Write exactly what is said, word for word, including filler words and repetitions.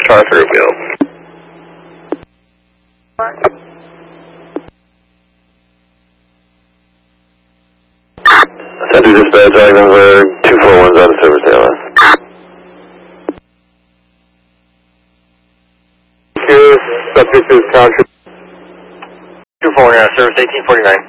Charter Wheel. Center dispatch, Dragon number two four one's out of service, A L S. Here, subject is contract. two four one out of service, eighteen forty-nine.